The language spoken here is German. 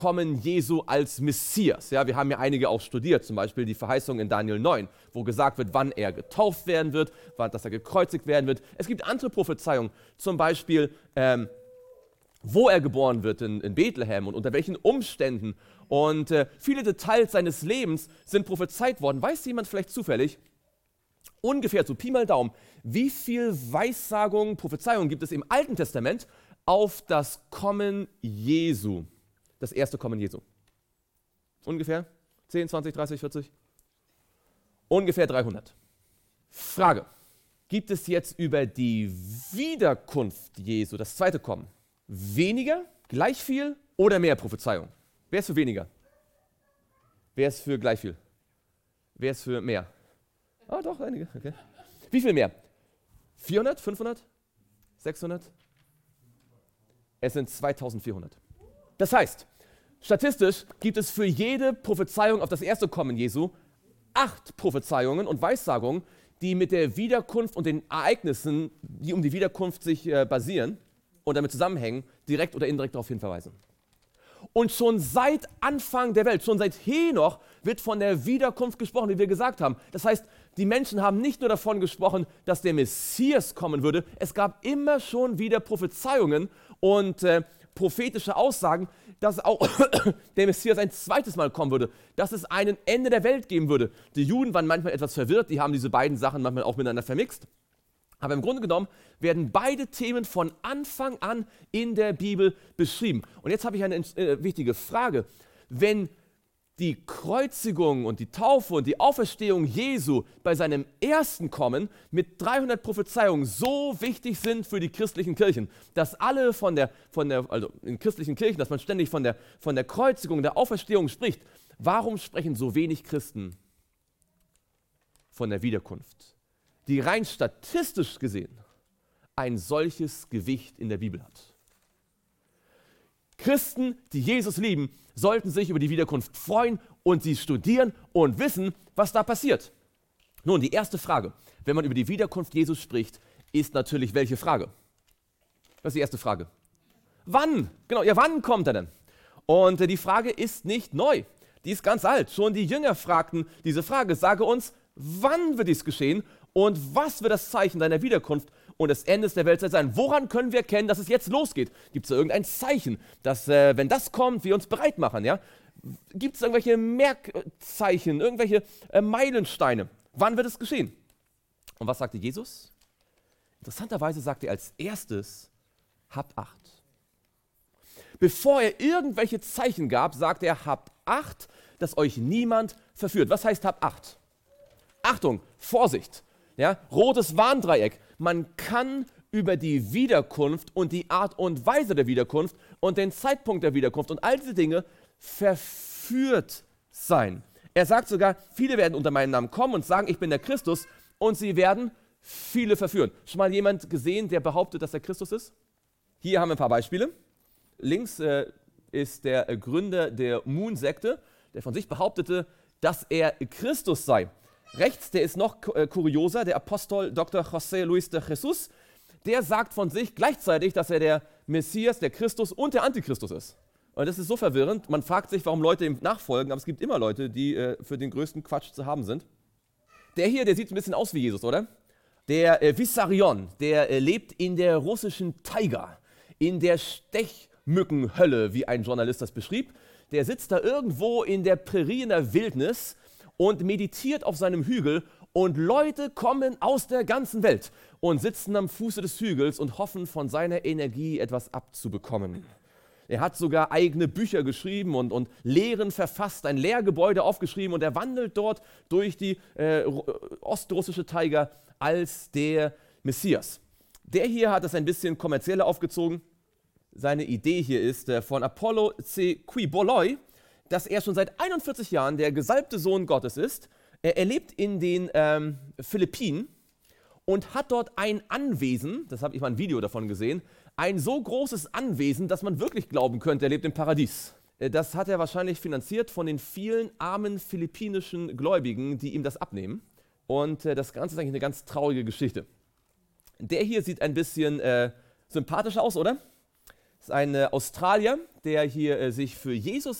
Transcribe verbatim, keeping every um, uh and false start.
Kommen Jesu als Messias. Ja, wir haben ja einige auch studiert, zum Beispiel die Verheißung in Daniel neun, wo gesagt wird, wann er getauft werden wird, wann, dass er gekreuzigt werden wird. Es gibt andere Prophezeiungen, zum Beispiel, ähm, wo er geboren wird in, in Bethlehem und unter welchen Umständen. Und äh, viele Details seines Lebens sind prophezeit worden. Weiß jemand vielleicht zufällig, ungefähr so Pi mal Daumen, wie viel Weissagungen, Prophezeiungen gibt es im Alten Testament auf das Kommen Jesu? Das erste Kommen Jesu. Ungefähr zehn, zwanzig, dreißig, vierzig? Ungefähr dreihundert. Frage: Gibt es jetzt über die Wiederkunft Jesu, das zweite Kommen, weniger, gleich viel oder mehr Prophezeiung? Wer ist für weniger? Wer ist für gleich viel? Wer ist für mehr? Ah, doch, einige. Okay. Wie viel mehr? vierhundert, fünfhundert, sechshundert? Es sind zweitausendvierhundert. Das heißt, statistisch gibt es für jede Prophezeiung auf das erste Kommen Jesu acht Prophezeiungen und Weissagungen, die mit der Wiederkunft und den Ereignissen, die um die Wiederkunft sich äh, basieren und damit zusammenhängen, direkt oder indirekt darauf hinverweisen. Und schon seit Anfang der Welt, schon seit Henoch, wird von der Wiederkunft gesprochen, wie wir gesagt haben. Das heißt, die Menschen haben nicht nur davon gesprochen, dass der Messias kommen würde, es gab immer schon wieder Prophezeiungen und äh, prophetische Aussagen, dass auch der Messias ein zweites Mal kommen würde, dass es ein Ende der Welt geben würde. Die Juden waren manchmal etwas verwirrt, die haben diese beiden Sachen manchmal auch miteinander vermixt. Aber im Grunde genommen werden beide Themen von Anfang an in der Bibel beschrieben. Und jetzt habe ich eine äh, wichtige Frage. Wenn die Kreuzigung und die Taufe und die Auferstehung Jesu bei seinem ersten Kommen mit dreihundert Prophezeiungen so wichtig sind für die christlichen Kirchen, dass alle von der, von der also in christlichen Kirchen, dass man ständig von der, von der Kreuzigung, der Auferstehung spricht, warum sprechen so wenig Christen von der Wiederkunft, die rein statistisch gesehen ein solches Gewicht in der Bibel hat? Christen, die Jesus lieben, sollten sich über die Wiederkunft freuen und sie studieren und wissen, was da passiert. Nun, die erste Frage, wenn man über die Wiederkunft Jesus spricht, ist natürlich welche Frage? Was ist die erste Frage? Wann? Genau, ja, wann kommt er denn? Und äh, die Frage ist nicht neu, die ist ganz alt. Schon die Jünger fragten diese Frage, sage uns, wann wird dies geschehen und was wird das Zeichen deiner Wiederkunft und des Endes der Weltzeit sein? Woran können wir erkennen, dass es jetzt losgeht? Gibt es da irgendein Zeichen, dass, äh, wenn das kommt, wir uns bereit machen? Ja? Gibt es irgendwelche Merkzeichen, irgendwelche äh, Meilensteine? Wann wird es geschehen? Und was sagte Jesus? Interessanterweise sagte er als erstes, habt Acht. Bevor er irgendwelche Zeichen gab, sagte er, habt Acht, dass euch niemand verführt. Was heißt habt Acht? Achtung, Vorsicht, ja, rotes Warndreieck. Man kann über die Wiederkunft und die Art und Weise der Wiederkunft und den Zeitpunkt der Wiederkunft und all diese Dinge verführt sein. Er sagt sogar, viele werden unter meinem Namen kommen und sagen, ich bin der Christus, und sie werden viele verführen. Schon mal jemand gesehen, der behauptet, dass er Christus ist? Hier haben wir ein paar Beispiele. Links äh, ist der äh, Gründer der Moon-Sekte, der von sich behauptete, dass er Christus sei. Rechts, der ist noch äh, kurioser, der Apostel Doktor José Luis de Jesus, der sagt von sich gleichzeitig, dass er der Messias, der Christus und der Antichristus ist. Und das ist so verwirrend, man fragt sich, warum Leute ihm nachfolgen, aber es gibt immer Leute, die äh, für den größten Quatsch zu haben sind. Der hier, der sieht ein bisschen aus wie Jesus, oder? Der äh, Vissarion, der äh, lebt in der russischen Taiga, in der Stechmückenhölle, wie ein Journalist das beschrieb. Der sitzt da irgendwo in der Prärie in der Wildnis und meditiert auf seinem Hügel, und Leute kommen aus der ganzen Welt und sitzen am Fuße des Hügels und hoffen, von seiner Energie etwas abzubekommen. Er hat sogar eigene Bücher geschrieben und, und Lehren verfasst, ein Lehrgebäude aufgeschrieben, und er wandelt dort durch die äh, ostrussische Taiga als der Messias. Der hier hat es ein bisschen kommerzieller aufgezogen. Seine Idee hier ist äh, von Apollo Tsiquiboloi, dass er schon seit einundvierzig Jahren der gesalbte Sohn Gottes ist. Er, er lebt in den ähm, Philippinen und hat dort ein Anwesen, das habe ich mal ein Video davon gesehen, ein so großes Anwesen, dass man wirklich glauben könnte, er lebt im Paradies. Das hat er wahrscheinlich finanziert von den vielen armen philippinischen Gläubigen, die ihm das abnehmen. Und äh, das Ganze ist eigentlich eine ganz traurige Geschichte. Der hier sieht ein bisschen äh, sympathischer aus, oder? Das ist ein äh, Australier, der hier äh, sich für Jesus